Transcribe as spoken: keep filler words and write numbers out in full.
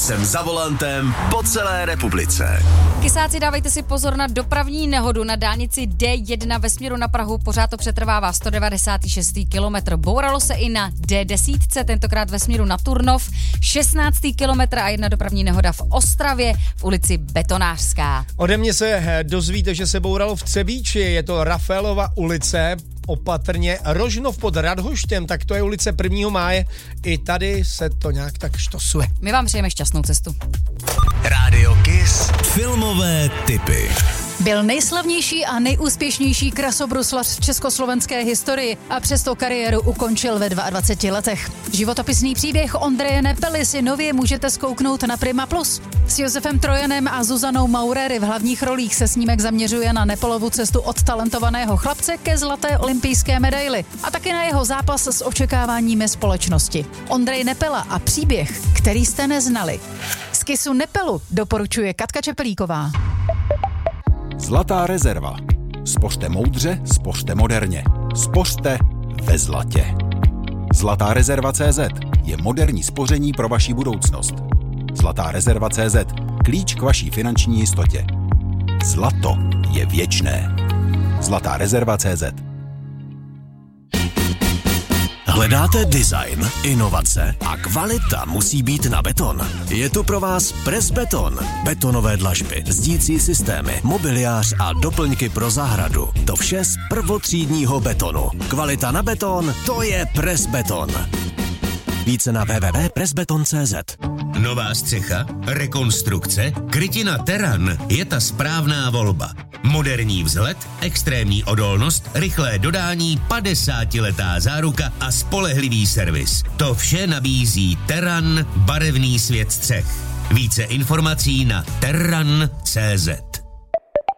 jsem za volantem po celé republice. Kysáci, dávejte si pozor na dopravní nehodu na dálnici D jedna ve směru na Prahu. Pořád to přetrvává sto devadesát šest kilometr. Bouralo se i na D deset, tentokrát ve směru na Turnov. šestnáctý kilometr a jedna dopravní nehoda v Ostravě v ulici Betonářská. Ode mě se dozvíte, že se bouralo v Třebíči. Je to Rafaelova ulice, opatrně Rožnov pod Radhoštěm, tak to je ulice prvního máje. I tady se to nějak tak štosuje. My vám přejeme šťastnou cestu. Rádio Kiss. Filmové tipy. Byl nejslavnější a nejúspěšnější krasobruslař v československé historii a přesto kariéru ukončil ve dvaceti dvou letech. Životopisný příběh Ondreje Nepely si nově můžete zkouknout na Prima Plus. S Josefem Trojanem a Zuzanou Maurery v hlavních rolích se snímek zaměřuje na Nepelovu cestu od talentovaného chlapce ke zlaté olympijské medaili a taky na jeho zápas s očekáváními společnosti. Ondrej Nepela a příběh, který jste neznali. Z Kissu Nepelu doporučuje Katka Čepelíková. Zlatá rezerva. Spořte moudře, spořte moderně. Spořte ve zlatě. Zlatá rezerva tečka cé zet je moderní spoření pro vaši budoucnost. Zlatá rezerva tečka cé zet. Klíč k vaší finanční jistotě. Zlato je věčné. Zlatá rezerva tečka cé zet. Hledáte design, inovace a kvalita musí být na beton. Je tu pro vás Presbeton. Betonové dlažby, zdící systémy, mobiliář a doplňky pro zahradu. To vše z prvotřídního betonu. Kvalita na beton, to je Presbeton. Více na w w w tečka presbeton tečka cé zet. Nová střecha, rekonstrukce, krytina Terran je ta správná volba. Moderní vzhled, extrémní odolnost, rychlé dodání, padesátiletá záruka a spolehlivý servis. To vše nabízí Terran, barevný svět střech. Více informací na terran tečka cé zet.